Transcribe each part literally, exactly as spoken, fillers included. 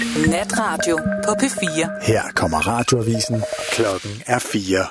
Natradio på P fire. Her kommer radioavisen. Klokken er fire.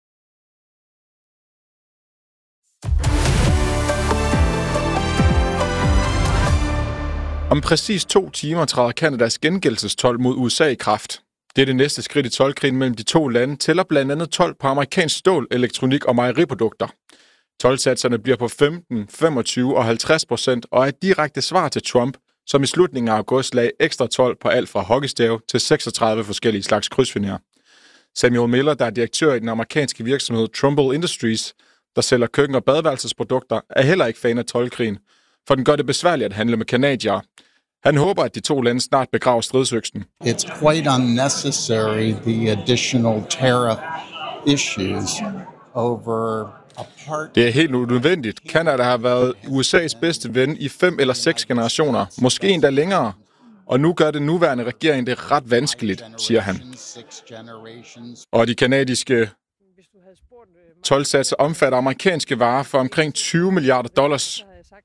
Om præcis to timer træder Canadas gengældelsestolv mod U S A i kraft. Det er det næste skridt i toldkrigen mellem de to lande, tæller blandt andet told på amerikansk stål, elektronik og mejeriprodukter. Toldsatserne bliver på femten, femogtyve og halvtreds procent og er et direkte svar til Trump, som i slutningen af august lagde ekstra told på alt fra hockeystave til seksogtredive forskellige slags krydsfiner. Samuel Miller, der er direktør i den amerikanske virksomhed Trumbull Industries, der sælger køkken- og badeværelsesprodukter, er heller ikke fan af toldkrigen, for den gør det besværligt at handle med canadiere. Han håber, at de to lande snart begraver stridsøksen. It's quite unnecessary, the additional tariff issues over a part. Det er helt unødvendigt. Canada har været U S A's bedste ven i fem eller seks generationer, måske endda længere. Og nu gør den nuværende regering det ret vanskeligt, siger han. Og de kanadiske toldsatser omfatter amerikanske varer for omkring tyve milliarder dollars.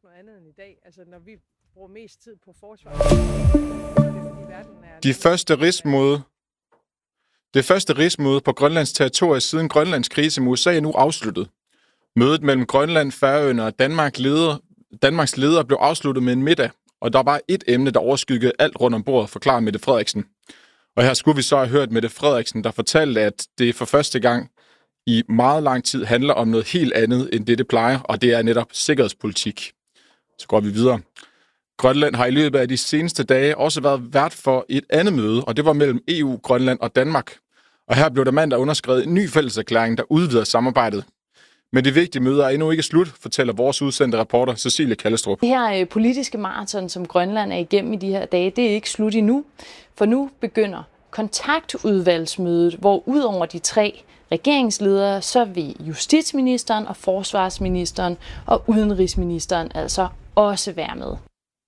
De første rigsmøde, det første rigsmøde på Grønlands territorie siden Grønlands krise med U S A er nu afsluttet. Mødet mellem Grønland, Færøerne og Danmark leder, Danmarks leder blev afsluttet med en middag, og der var et emne, der overskyggede alt rundt om bordet, forklarer Mette Frederiksen. Og her skulle vi så have hørt Mette Frederiksen, der fortalte, at det for første gang i meget lang tid handler om noget helt andet, end det det plejer, og det er netop sikkerhedspolitik. Så går vi videre. Grønland har i løbet af de seneste dage også været vært for et andet møde, og det var mellem E U, Grønland og Danmark. Og her blev der mandag underskrevet en ny fælleserklæring, der udvider samarbejdet. Men det vigtige møde er endnu ikke slut, fortæller vores udsendte reporter Cecilie Kallestrup. Det her politiske maraton, som Grønland er igennem i de her dage, det er ikke slut endnu. For nu begynder kontaktudvalgsmødet, hvor ud over de tre regeringsledere, så vil justitsministeren og forsvarsministeren og udenrigsministeren altså også være med.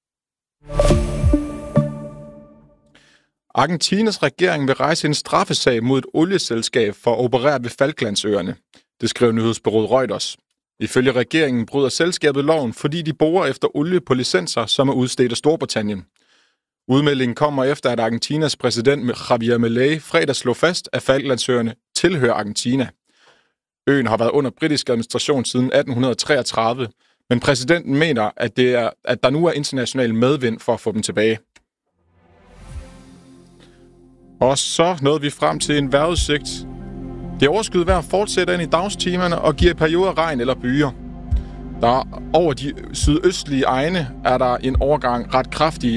Argentinas regering vil rejse en straffesag mod et olieselskab for at operere ved Falklandsøerne. Det skrev nyhedsbureauet Reuters. Ifølge regeringen bryder selskabet loven, fordi de borer efter olie på licenser, som er udstedt af Storbritannien. Udmeldingen kommer efter, at Argentinas præsident Javier Milei fredag slog fast, at Falklandsøerne tilhører Argentina. Øen har været under britisk administration siden atten treogtredive, men præsidenten mener, at, det er, at der nu er international medvind for at få dem tilbage. Og så nåede vi frem til en vejrudsigt. Det overskyet vejr fortsætter ind i dagstimerne og giver perioder regn eller byer. Der over de sydøstlige egne er der en overgang ret kraftig